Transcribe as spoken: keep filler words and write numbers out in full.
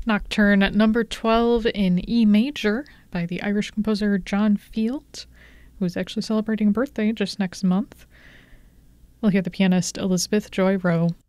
Nocturne number twelve in E major by the Irish composer John Field, who's actually celebrating a birthday just next month. We'll hear the pianist Elizabeth Joy Rowe.